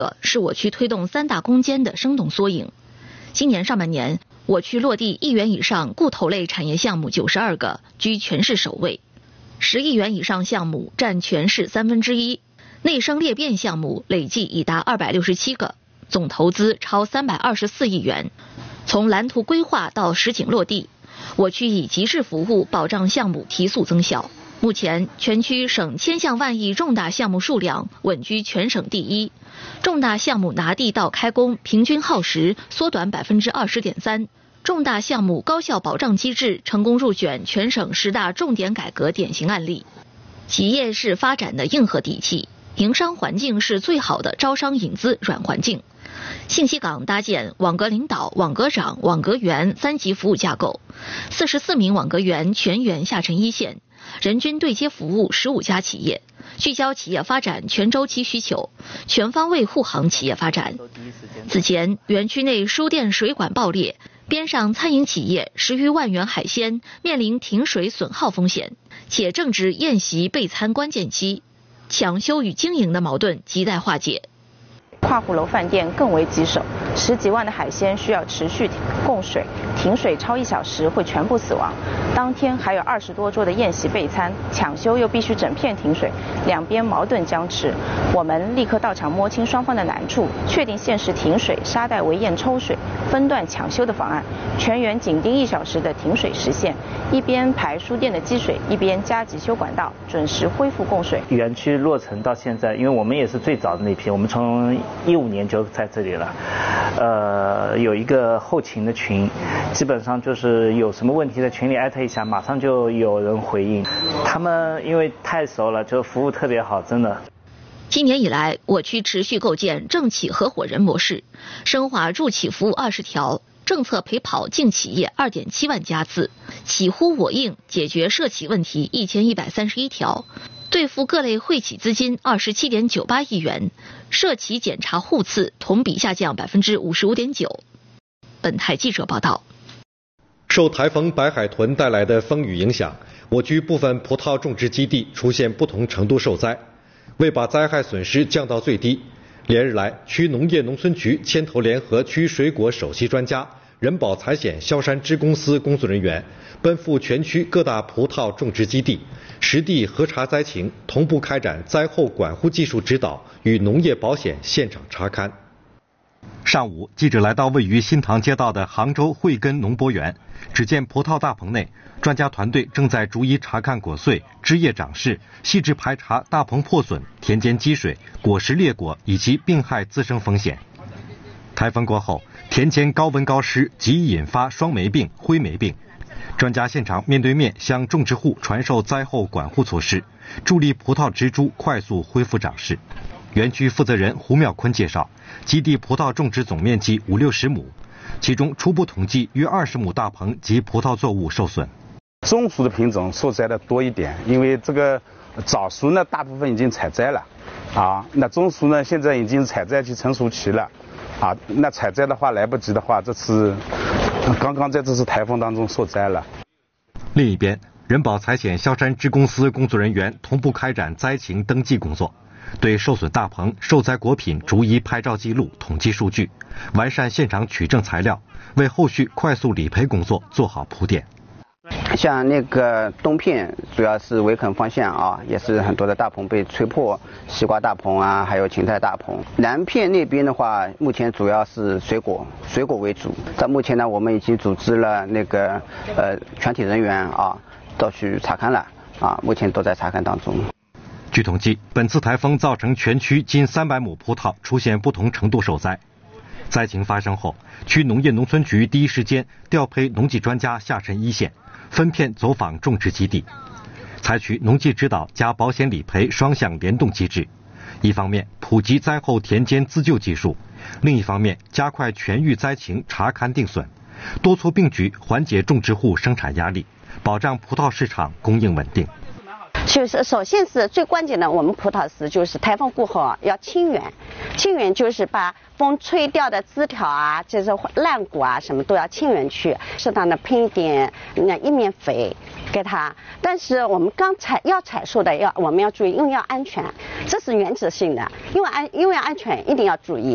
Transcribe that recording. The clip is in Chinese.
是我区推动3大攻坚的生动缩影。今年上半年，我区落地1亿元以上固投类产业项目92个，居全市首位；10亿元以上项目占全市1/3，内生裂变项目累计已达267个，总投资超324亿元。从蓝图规划到实景落地，我区以极致服务保障项目提速增效。目前，全区省千项万亿重大项目数量稳居全省第一，重大项目拿地到开工平均耗时缩短20.3%，重大项目高效保障机制成功入选全省10大重点改革典型案例。企业是发展的硬核底气，营商环境是最好的招商引资软环境。信息港搭建网格领导、网格长、网格员3级服务架构，44名网格员全员下沉一线，人均对接服务15家企业，聚焦企业发展全周期需求，全方位护航企业发展。此前，园区内输电水管爆裂，边上餐饮企业10余万元海鲜面临停水损耗风险，且正值宴席备餐关键期，抢修与经营的矛盾亟待化解。 跨户楼饭店更为棘手，10几万的海鲜需要持续供水，停水超1小时会全部死亡。当天还有20多桌的宴席备餐，抢修又必须整片停水，两边矛盾僵持。我们立刻到场摸清双方的难处，确定限时停水、沙袋围堰抽水、分段抢修的方案，全员紧盯1小时的停水时限，一边排输电的积水，一边加急修管道，准时恢复供水。 园区落成到现在，因为我们也是最早的那批，我们从15年就在这里了，有一个后勤的群，基本上就是有什么问题在群里艾特一下，马上就有人回应。他们因为太熟了，就服务特别好，真的。 今年以来，我区持续构建政企合伙人模式，深化助企服务20条，政策陪跑进企业2.7万家次，企呼我应解决涉企问题1131条。兑付各类惠企资金27.98亿元，涉企检查户次同比下降55.9%。本台记者报道。 受台风白海豚带来的风雨影响，我区部分葡萄种植基地出现不同程度受灾。为把灾害损失降到最低，连日来，区农业农村局牵头联合区水果首席专家、人保财险萧山支公司工作人员，奔赴全区各大葡萄种植基地，实地核查灾情，同步开展灾后管护技术指导与农业保险现场查勘。上午，记者来到位于新塘街道的杭州惠根农博园，只见葡萄大棚内，专家团队正在逐一查看果穗、枝叶长势，细致排查大棚破损、田间积水、果实裂果以及病害滋生风险。台风过后，田间高温高湿极易引发霜霉病、灰霉病。专家现场面对面向种植户传授灾后管护措施，助力葡萄植株快速恢复长势。园区负责人胡妙坤介绍，基地葡萄种植总面积50-60亩，其中初步统计约20亩大棚及葡萄作物受损。 中熟的品种受灾的多一点，因为这个早熟呢大部分已经采摘了，那中熟呢现在已经采摘期成熟期了，那采摘的话来不及的话，这次刚刚在这次台风当中受灾了。 另一边，人保财险萧山支公司工作人员同步开展灾情登记工作，对受损大棚、受灾果品逐一拍照记录、统计数据，完善现场取证材料，为后续快速理赔工作做好铺垫。 像那个东片主要是围垦方向也是很多的大棚被吹破，西瓜大棚还有芹菜大棚。南片那边的话，目前主要是水果为主。到目前呢，我们已经组织了那个全体人员都去查勘了目前都在查勘当中。 据统计，本次台风造成全区近300亩葡萄出现不同程度受灾。灾情发生后，区农业农村局第一时间调配农技专家下沉一线，分片走访种植基地，采取农技指导加保险理赔双向联动机制。一方面普及灾后田间自救技术，另一方面加快全域灾情查勘定损，多措并举缓解种植户生产压力，保障葡萄市场供应稳定。 就是首先是最关键的，我们葡萄是就是台风过后要清源，清源就是把风吹掉的枝条啊，就是烂果啊，什么都要清人去，适当的喷一点叶面肥给它。但是我们要采收的我们要注意，因为要安全，这是原则性的，因为安全一定要注意。